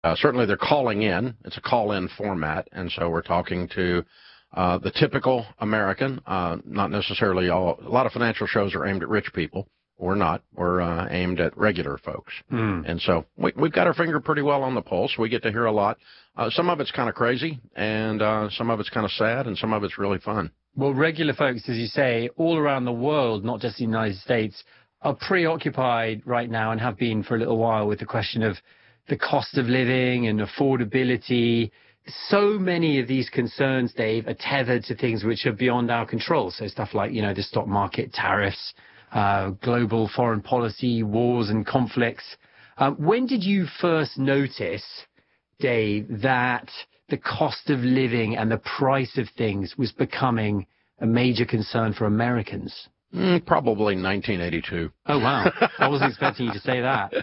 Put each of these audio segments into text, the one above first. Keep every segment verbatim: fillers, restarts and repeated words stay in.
Uh, certainly they're calling in. It's a call-in format, and so we're talking to uh, the typical American, uh, not necessarily all. A lot of financial shows are aimed at rich people. We're not. We're uh, aimed at regular folks. Mm. And so we, we've got our finger pretty well on the pulse. We get to hear a lot. Uh, some of it's kind of crazy, and uh, some of it's kind of sad, and some of it's really fun. Well, regular folks, as you say, all around the world, not just the United States, are preoccupied right now and have been for a little while with the question of the cost of living and affordability. So many of these concerns, Dave, are tethered to things which are beyond our control. So stuff like, you know, the stock market, tariffs, uh, global foreign policy, wars and conflicts. Uh, when did you first notice, Dave, that the cost of living and the price of things was becoming a major concern for Americans? Mm, probably nineteen eighty-two. Oh, wow. I wasn't expecting you to say that.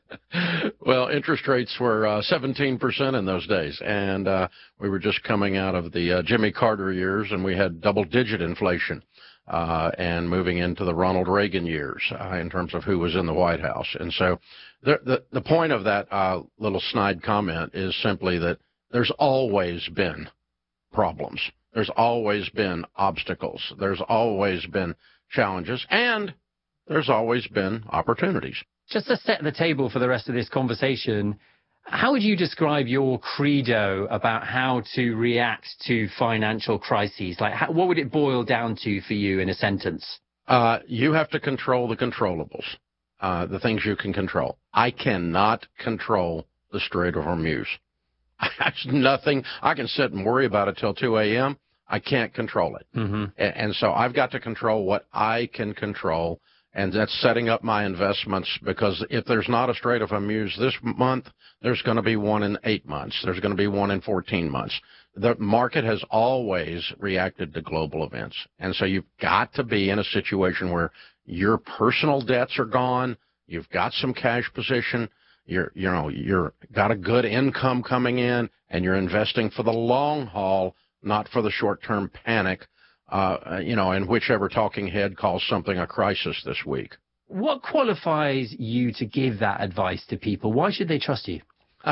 Well, interest rates were uh, seventeen percent in those days, and uh, we were just coming out of the uh, Jimmy Carter years, and we had double-digit inflation, uh, and moving into the Ronald Reagan years uh, in terms of who was in the White House. And so the, the, the point of that uh, little snide comment is simply that there's always been problems. There's always been obstacles. There's always been challenges, and there's always been opportunities. Just to set the table for the rest of this conversation, how would you describe your credo about how to react to financial crises? Like, how, what would it boil down to for you in a sentence? Uh, you have to control the controllables, uh, the things you can control. I cannot control the Strait of Hormuz. There's nothing. I can sit and worry about it till two a.m. I can't control it. Mm-hmm. And, and so I've got to control what I can control, and that's setting up my investments, because if there's not a Strait of Hormuz this month, there's going to be one in eight months. There's going to be one in fourteen months. The market has always reacted to global events. And so you've got to be in a situation where your personal debts are gone, you've got some cash position, you're, you know, you're got a good income coming in, and you're investing for the long haul, not for the short-term panic, uh, you know, and whichever talking head calls something a crisis this week. What qualifies you to give that advice to people? Why should they trust you?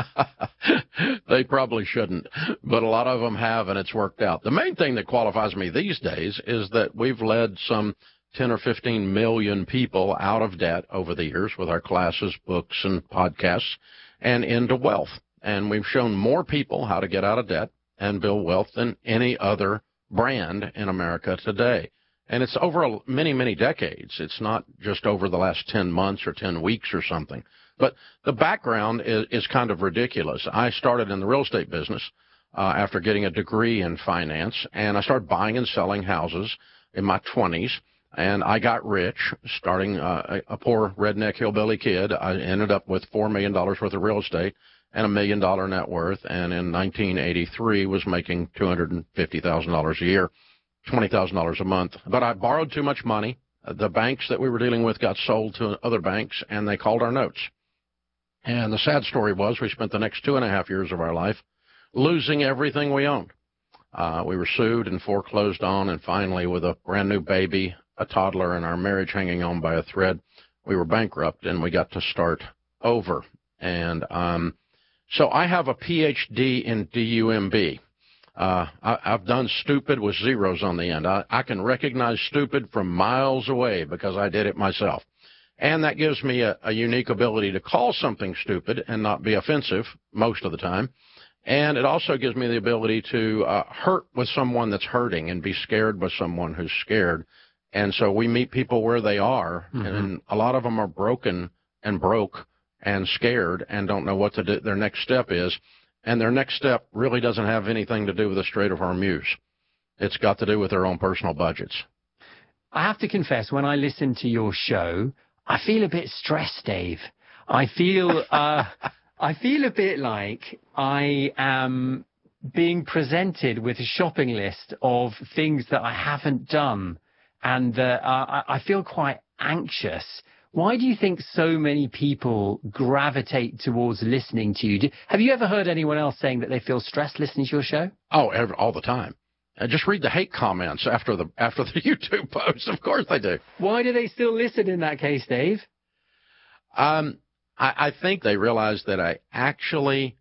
They probably shouldn't, but a lot of them have, and it's worked out. The main thing that qualifies me these days is that we've led some ten or fifteen million people out of debt over the years with our classes, books, and podcasts, and into wealth. And we've shown more people how to get out of debt and build wealth than any other brand in America today. And it's over many, many decades. It's not just over the last ten months or ten weeks or something. But the background is, is kind of ridiculous. I started in the real estate business uh, after getting a degree in finance, and I started buying and selling houses in my twenties. And I got rich, starting uh, a, a poor redneck hillbilly kid. I ended up with four million dollars worth of real estate and a million dollar net worth, and in nineteen eighty-three was making two hundred fifty thousand dollars a year, twenty thousand dollars a month. But I borrowed too much money. The banks that we were dealing with got sold to other banks, and they called our notes. And the sad story was we spent the next two and a half years of our life losing everything we owned. Uh, we were sued and foreclosed on, and finally, with a brand new baby, a toddler, and our marriage hanging on by a thread, we were bankrupt, and we got to start over. And um, so I have a P H D in D U M B. Uh, I, I've done stupid with zeros on the end. I, I can recognize stupid from miles away because I did it myself. And that gives me a, a unique ability to call something stupid and not be offensive most of the time. And it also gives me the ability to uh, hurt with someone that's hurting and be scared with someone who's scared. And so we meet people where they are, mm-hmm. and a lot of them are broken and broke and scared and don't know what to do, their next step is. And their next step really doesn't have anything to do with the Strait of Hormuz. It's got to do with their own personal budgets. I have to confess, when I listen to your show, I feel a bit stressed, Dave. I feel uh, I feel a bit like I am being presented with a shopping list of things that I haven't done, and uh, I, I feel quite anxious. Why do you think so many people gravitate towards listening to you? Do, have you ever heard anyone else saying that they feel stressed listening to your show? Oh, every, all the time. Uh, just read the hate comments after the after the YouTube posts. Of course they do. Why do they still listen in that case, Dave? Um, I, I think they realize that I actually